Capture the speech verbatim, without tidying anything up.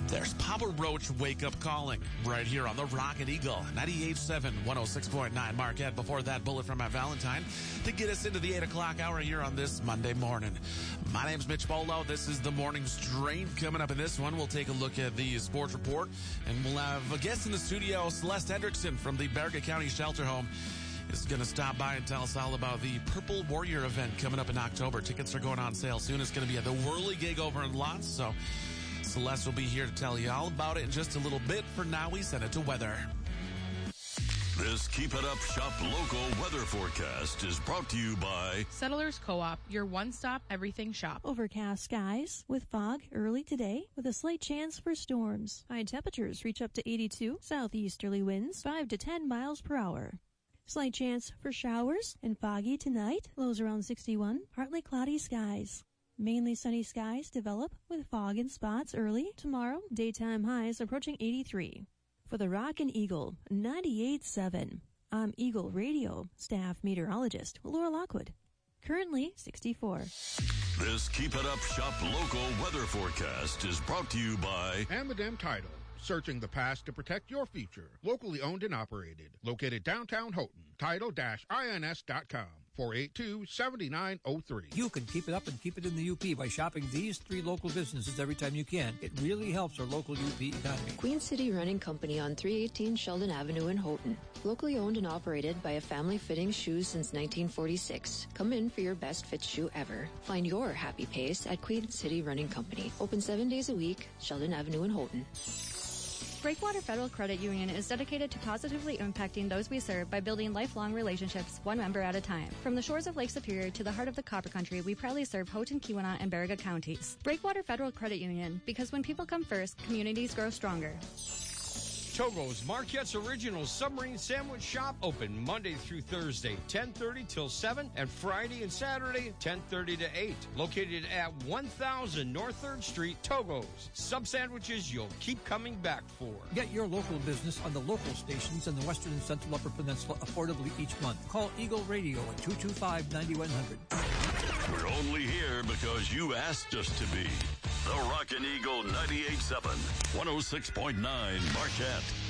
There's Papa Roach Wake Up Calling right here on the Rocket Eagle, ninety-eight point seven, one oh six point nine Marquette. Before that, Bullet from my Valentine to get us into the eight o'clock hour here on this Monday morning. My name's Mitch Bolo. This is the morning's drain. Coming up in this one, we'll take a look at the sports report, and we'll have a guest in the studio, Celeste Hendrickson from the Baraga County Shelter Home. Is going to stop by and tell us all about the Purple Warrior event coming up in October. Tickets are going on sale soon. It's going to be at the Whirly gig over in Lotz, so Celeste will be here to tell you all about it in just a little bit. For now, we send it to weather. This Keep It Up Shop local weather forecast is brought to you by Settlers Co-op, your one-stop everything shop. Overcast skies with fog early today with a slight chance for storms. High temperatures reach up to eighty-two. Southeasterly winds five to ten miles per hour. Slight chance for showers and foggy tonight. Lows around sixty-one. Partly cloudy skies. Mainly sunny skies develop with fog in spots early. Tomorrow, daytime highs approaching eighty-three. For the Rockin' Eagle, ninety-eight point seven. I'm Eagle Radio staff meteorologist Laura Lockwood. Currently sixty-four. This Keep It Up Shop local weather forecast is brought to you by Amadem Title. Searching the past to protect your future. Locally owned and operated. Located downtown Houghton. Title I N S dot com. four eight two, seven nine zero three. You can keep it up and keep it in the U P by shopping these three local businesses every time you can. It really helps our local U P economy. Queen City Running Company on three eighteen Sheldon Avenue in Houghton. Locally owned and operated by a family fitting shoes since nineteen forty-six. Come in for your best fit shoe ever. Find your happy pace at Queen City Running Company. Open seven days a week, Sheldon Avenue in Houghton. Breakwater Federal Credit Union is dedicated to positively impacting those we serve by building lifelong relationships, one member at a time. From the shores of Lake Superior to the heart of the Copper Country, we proudly serve Houghton, Keweenaw, and Baraga counties. Breakwater Federal Credit Union, because when people come first, communities grow stronger. Togo's Marquette's Original Submarine Sandwich Shop open Monday through Thursday, ten thirty till seven, and Friday and Saturday, ten thirty to eight. Located at one thousand North third Street, Togo's. Sub sandwiches you'll keep coming back for. Get your local business on the local stations in the Western and Central Upper Peninsula affordably each month. Call Eagle Radio at two two five, nine one zero zero. We're only here because you asked us to be. The Rockin' Eagle ninety-eight point seven, one oh six point nine Marquette.